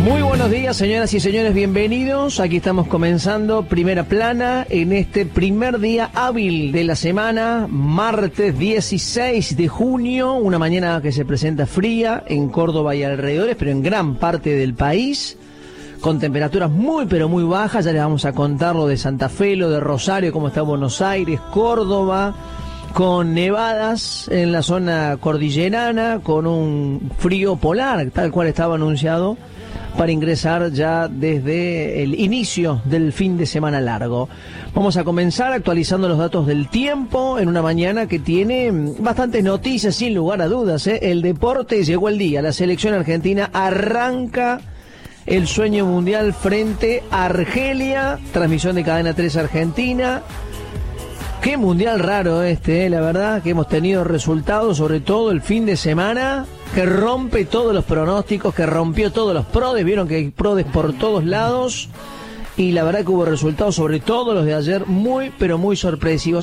Muy buenos días, señoras y señores, bienvenidos. Aquí estamos comenzando Primera Plana en este primer día hábil de la semana, martes 16 de junio, una mañana que se presenta fría en Córdoba y alrededores, pero en gran parte del país, con temperaturas muy pero muy bajas. Ya les vamos a contar lo de Santa Fe, lo de Rosario, cómo está Buenos Aires, Córdoba, con nevadas en la zona cordillerana, con un frío polar, tal cual estaba anunciado, para ingresar ya desde el inicio del fin de semana largo. Vamos a comenzar actualizando los datos del tiempo en una mañana que tiene bastantes noticias, sin lugar a dudas, ¿eh? El deporte llegó el día, la selección argentina arranca el sueño mundial frente a Argelia, transmisión de Cadena 3 Argentina. Qué mundial raro la verdad, que hemos tenido resultados, sobre todo el fin de semana, que rompe todos los pronósticos, que rompió todos los prodes. Vieron que hay prodes por todos lados, y la verdad que hubo resultados, sobre todo los de ayer, muy pero muy sorpresivos.